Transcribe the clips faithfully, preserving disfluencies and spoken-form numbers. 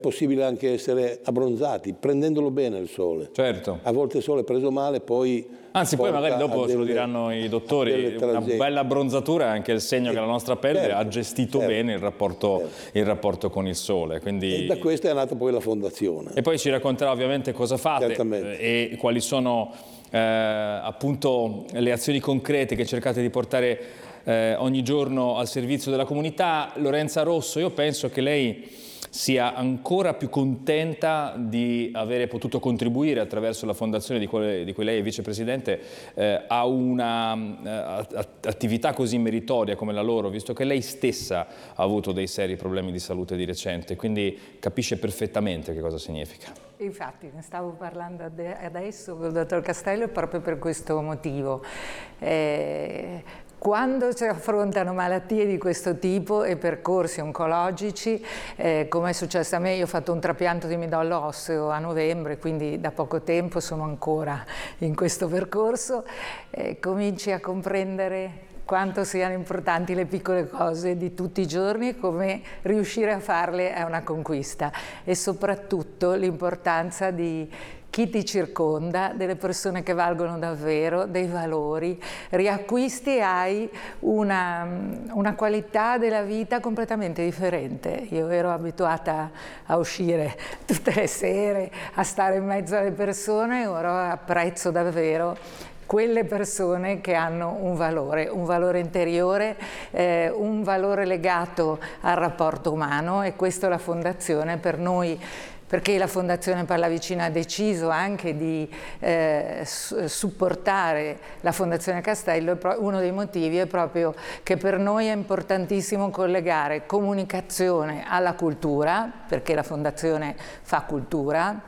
possibile anche essere abbronzati, prendendolo bene il sole. Certo. A volte il sole preso male, poi... Anzi, poi magari dopo ce lo diranno i dottori, una bella abbronzatura è anche il segno sì. che la nostra pelle certo, ha gestito certo, bene il rapporto, certo. il rapporto con il sole. Quindi... E da questo è nata poi la fondazione. E poi ci racconterà ovviamente cosa fate Certamente. e quali sono eh, appunto le azioni concrete che cercate di portare eh, ogni giorno al servizio della comunità. Lorenza Rosso, io penso che lei sia ancora più contenta di avere potuto contribuire attraverso la fondazione di cui, di cui lei è vicepresidente eh, a una uh, attività così meritoria come la loro, visto che lei stessa ha avuto dei seri problemi di salute di recente, quindi capisce perfettamente che cosa significa. Infatti ne stavo parlando adesso con il dottor Castello proprio per questo motivo. Eh, Quando si affrontano malattie di questo tipo e percorsi oncologici, eh, come è successo a me, io ho fatto un trapianto di midollo osseo a novembre, quindi da poco tempo sono ancora in questo percorso, eh, cominci a comprendere quanto siano importanti le piccole cose di tutti i giorni e come riuscire a farle è una conquista, e soprattutto l'importanza di chi ti circonda, delle persone che valgono davvero, dei valori, riacquisti e hai una, una qualità della vita completamente differente. Io ero abituata a uscire tutte le sere, a stare in mezzo alle persone, ora apprezzo davvero quelle persone che hanno un valore, un valore interiore, eh, un valore legato al rapporto umano, e questo la Fondazione per noi, perché la Fondazione Pallavicino ha deciso anche di eh, supportare la Fondazione Castello, uno dei motivi è proprio che per noi è importantissimo collegare comunicazione alla cultura, perché la Fondazione fa cultura,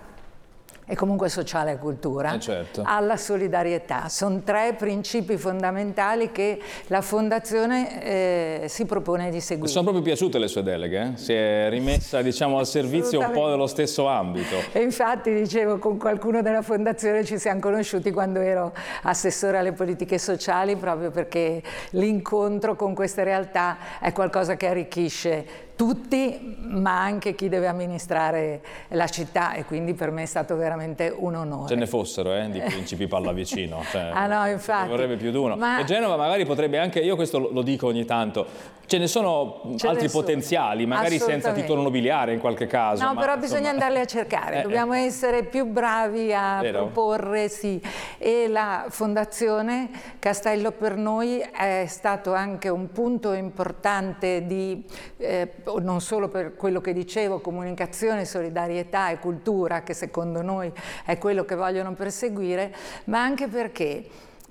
e comunque sociale e cultura, eh certo. alla solidarietà. Sono tre principi fondamentali che la Fondazione eh, si propone di seguire. Sono proprio piaciute le sue deleghe? Eh? Si è rimessa diciamo, al servizio un po' dello stesso ambito. E infatti dicevo, con qualcuno della Fondazione ci siamo conosciuti quando ero assessore alle politiche sociali, proprio perché l'incontro con queste realtà è qualcosa che arricchisce tutti, ma anche chi deve amministrare la città, e quindi per me è stato veramente un onore. Ce ne fossero eh, di principi Pallavicino, cioè, ah no, infatti. Ne vorrebbe più di uno. Ma... E Genova magari potrebbe anche, io questo lo, lo dico ogni tanto, ce ne sono ce altri ne sono. potenziali, magari senza titolo nobiliare in qualche caso. No, ma, però insomma... bisogna andarli a cercare, eh, dobbiamo eh. essere più bravi a Vero? proporre, sì. E la Fondazione Castello per noi è stato anche un punto importante di, eh, non solo per quello che dicevo, comunicazione, solidarietà e cultura, che secondo noi è quello che vogliono perseguire, ma anche perché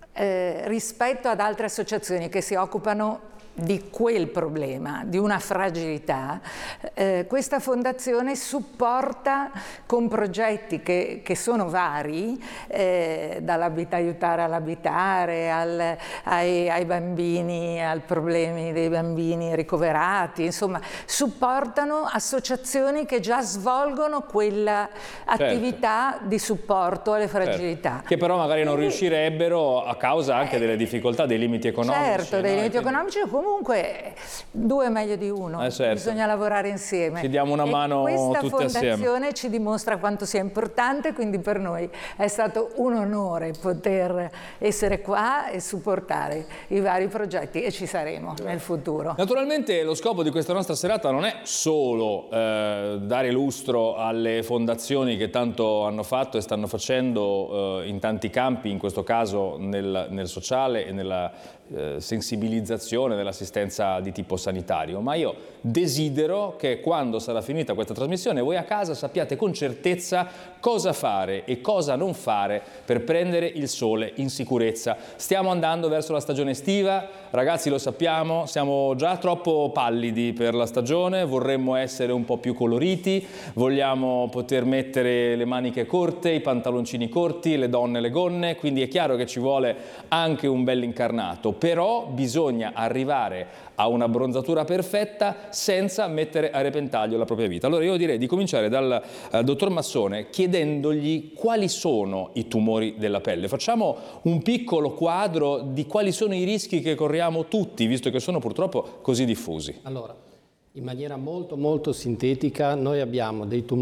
eh, rispetto ad altre associazioni che si occupano di quel problema, di una fragilità, eh, questa fondazione supporta con progetti che, che sono vari, eh, dall'aiutare all'abitare, al, ai, ai bambini, ai problemi dei bambini ricoverati, insomma, supportano associazioni che già svolgono quella attività certo. di supporto alle fragilità. Certo. Che però magari non riuscirebbero a causa anche delle difficoltà, dei limiti economici. Certo, dei no? limiti economici. Comunque due è meglio di uno, eh certo. bisogna lavorare insieme. Ci diamo una mano tutti assieme. Questa fondazione ci dimostra quanto sia importante, quindi per noi è stato un onore poter essere qua e supportare i vari progetti, e ci saremo nel futuro. Naturalmente lo scopo di questa nostra serata non è solo eh, dare lustro alle fondazioni che tanto hanno fatto e stanno facendo eh, in tanti campi, in questo caso nel, nel sociale e nella eh, sensibilizzazione, nell'assistenza di tipo sanitario, ma io desidero che quando sarà finita questa trasmissione voi a casa sappiate con certezza cosa fare e cosa non fare per prendere il sole in sicurezza. Stiamo andando verso la stagione estiva, ragazzi, lo sappiamo, siamo già troppo pallidi per la stagione, vorremmo essere un po' più coloriti, vogliamo poter mettere le maniche corte, i pantaloncini corti, le donne le gonne, quindi è chiaro che ci vuole anche un bel incarnato, però bisogna arrivare a una bronzatura perfetta senza mettere a repentaglio la propria vita. Allora io direi di cominciare dal uh, dottor Massone chiedendogli quali sono i tumori della pelle. Facciamo un piccolo quadro di quali sono i rischi che corriamo tutti, visto che sono purtroppo così diffusi. Allora, In maniera molto molto sintetica, noi abbiamo dei tumori